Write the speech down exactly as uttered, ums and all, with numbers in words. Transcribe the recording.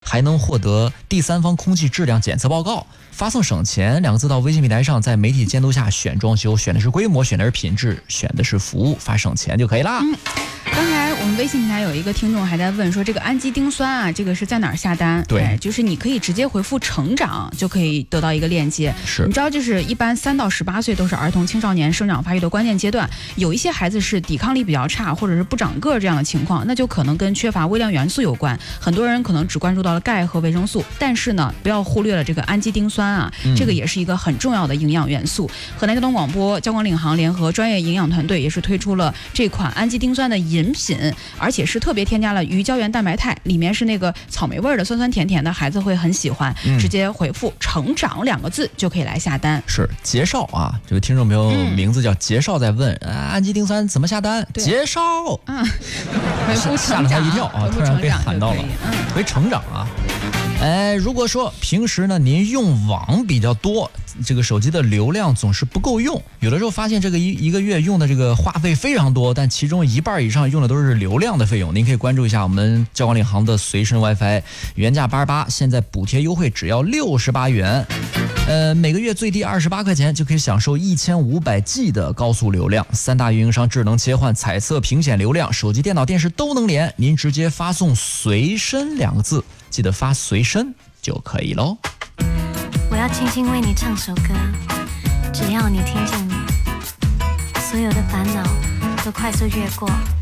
还能获得第三方空气质量检测报告。发送省钱两个字到微信平台上，在媒体监督下选装修，选的是规模，选的是品质，选的是服务，发省钱就可以啦。 嗯，刚才我们微信平台有一个听众还在问说，这个氨基丁酸啊，这个是在哪儿下单？ 对， 哎、就是你可以直接回复成长就可以得到一个链接。 是， 你知道，就是一般三到十八岁都是儿童青少年生长发育的关键阶段，有一些孩子是抵抗力比较差，或者是不长个儿这样的情况，那就可能跟缺乏微量元素有关。很多人可能只关注到了钙和维生素，但是呢，不要忽略了这个氨基丁酸啊， 嗯、 这个也是一个很重要的营养元素。河南交通广播、交广领航联合专业营养团队也是推出了这款氨基丁酸的饮品，而且是特别添加了鱼胶原蛋白肽，里面是那个草莓味的，酸酸甜甜的，孩子会很喜欢。嗯、直接回复成长两个字就可以来下单。 是杰少啊，这个听众朋友名字叫杰少在问、嗯、氨基丁酸怎么下单？杰少啊，回复吓了他一跳啊，突然被喊到了， 嗯， 回成长啊。哎，如果说平时呢您用网比较多，这个手机的流量总是不够用，有的时候发现这个一一个月用的这个话费非常多，但其中一半以上用的都是流量的费用。您可以关注一下我们交广领航的随身 WiFi， 原价八十八，现在补贴优惠只要六十八元，呃，每个月最低二十八块钱就可以享受一千五百 G 的高速流量，三大运营商智能切换、彩色屏显流量，手机、电脑、电视都能连。您直接发送随身两个字，记得发随身就可以喽。 我要轻轻为你唱首歌，只要你听见，所有的烦恼都快速越过。